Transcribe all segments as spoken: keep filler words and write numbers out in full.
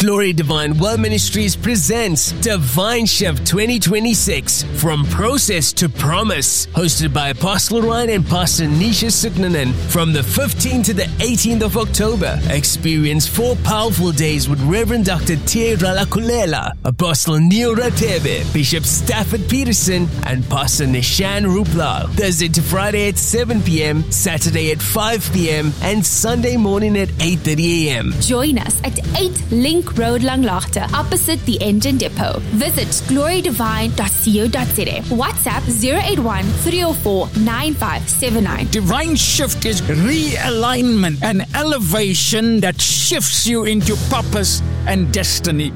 Glory Divine Well Ministries presents Divine Shift twenty twenty-six, From Process to Promise, hosted by Apostle Ryan and Pastor Nisha Suknanen from the fifteenth to the eighteenth of October. Experience four powerful days with Reverend Doctor T. Ralakulela, Apostle Neil Ratebe, Bishop Stafford Peterson, and Pastor Nishan Ruplal. Thursday to Friday at seven p.m., Saturday at five p.m., and Sunday morning at eight thirty a.m. Join us at eight Link Road, Langlaagte, opposite the Engine Depot. Visit glory divine dot co dot za. WhatsApp zero eight one, three oh four, nine five seven nine. Divine Shift is realignment and elevation that shifts you into purpose and destiny.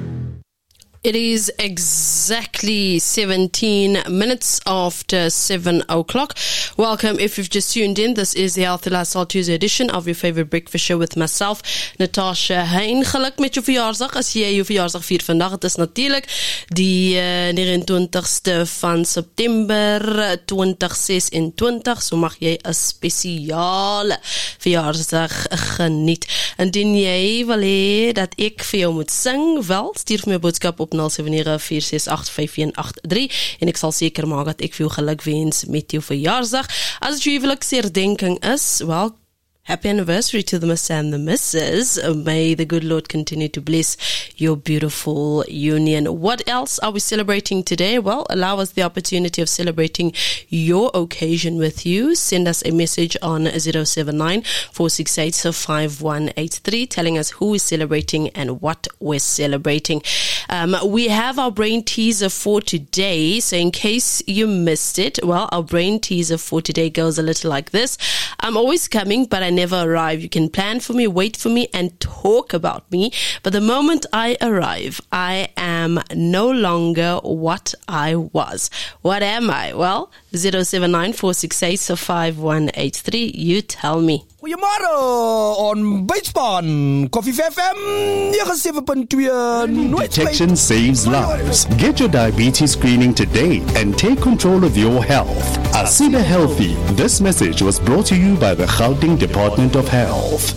It is exactly seventeen minutes after seven o'clock. Welcome if you've just tuned in. This is the Healthy Lifestyle Tuesday edition of your favorite breakfast show with myself, Natasha Hein. Geluk met jou verjaarsdag. As jy jou verjaarsdag vier vandag, het is natuurlijk die uh, negenentwintigste van September twintig sesentwintig. So mag jy 'n spesiale verjaarsdag geniet. Indien jy wil hê dat ek vir jou moet sing, wel, stuur vir my 'n boodskap op nul sewe nege, vier ses agt, vyf een agt drie en ek sal seker maak dat ek vir jou geluk wens met jou verjaarsdag. As dit jou huweliksherdenking is, wel, happy anniversary to the Mister and the Missus May the good Lord continue to bless your beautiful union. What else are we celebrating today? Well, allow us the opportunity of celebrating your occasion with you. Send us a message on zero seven nine, four six eight, five one eight three telling us who is celebrating and what we're celebrating. Um, we have our brain teaser for today. So in case you missed it, well, our brain teaser for today goes a little like this. I'm always coming, but I never arrive. You can plan for me, wait for me, and talk about me. But the moment I arrive, I am no longer what I was. What am I? Well, zero seven nine, four six eight, five one eight three. You tell me. Goeiemôre on Bytspan, Koffie F M ninety-seven point two. Detection saves lives. Get your diabetes screening today and take control of your health. Asibe Healthy. This message was brought to you by the Gauteng Department of Health.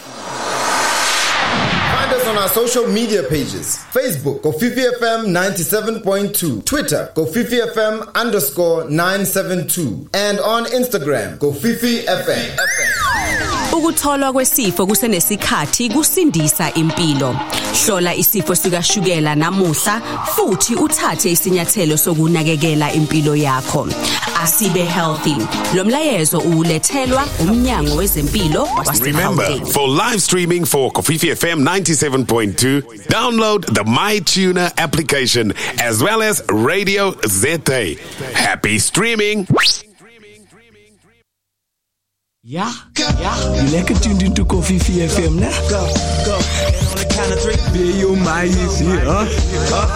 On our social media pages: Facebook, Kofifi F M ninety-seven point two, Twitter, Kofifi F M underscore nine seven two, and on Instagram, Kofifi F M. Ukutholwa kwesifo kusenesikhathi kusindisa impilo. Hlola isifo sikashukela namuhla futhi uthathe isinyathelo sokunakekela impilo yakho. Asibe Healthy. Lo mlayezo ulethelwa umnyango wezempilo waseGauteng. Remember, for live streaming for Kofifi F M ninety-seven point two, download the MyTuner application as well as Radio Z A. Happy streaming. Yeah, yeah. You lekker tuned into Kofifi F M, né? Go, go. And on the count of three. Be your mind, huh?